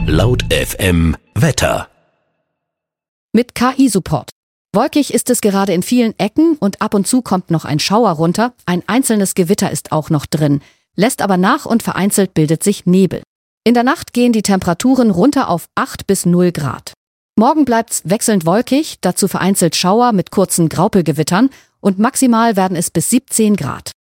Laut FM Wetter. Mit KI-Support. Wolkig ist es gerade in vielen Ecken und ab und zu kommt noch ein Schauer runter. Ein einzelnes Gewitter ist auch noch drin, lässt aber nach und vereinzelt bildet sich Nebel. In der Nacht gehen die Temperaturen runter auf 8 bis 0 Grad. Morgen bleibt's wechselnd wolkig, dazu vereinzelt Schauer mit kurzen Graupelgewittern und maximal werden es bis 17 Grad.